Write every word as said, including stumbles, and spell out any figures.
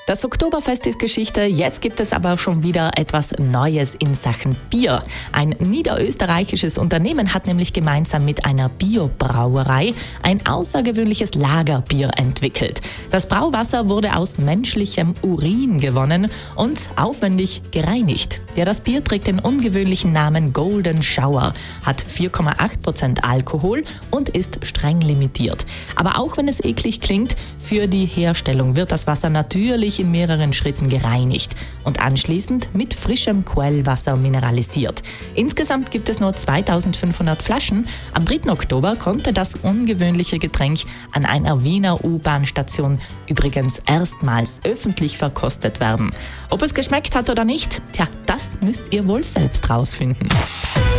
Das Oktoberfest ist Geschichte, jetzt gibt es aber schon wieder etwas Neues in Sachen Bier. Ein niederösterreichisches Unternehmen hat nämlich gemeinsam mit einer Biobrauerei ein außergewöhnliches Lagerbier entwickelt. Das Brauwasser wurde aus menschlichem Urin gewonnen und aufwendig gereinigt. Ja, das Bier trägt den ungewöhnlichen Namen Golden Shower, hat vier Komma acht Prozent Alkohol und ist streng limitiert. Aber auch wenn es eklig klingt, für die Herstellung wird das Wasser natürlich in mehreren Schritten gereinigt und anschließend mit frischem Quellwasser mineralisiert. Insgesamt gibt es nur zweitausendfünfhundert Flaschen. Am dritten Oktober konnte das ungewöhnliche Getränk an einer Wiener U-Bahn-Station übrigens erstmals öffentlich verkostet werden. Ob es geschmeckt hat oder nicht, tja, das müsst ihr wohl selbst rausfinden.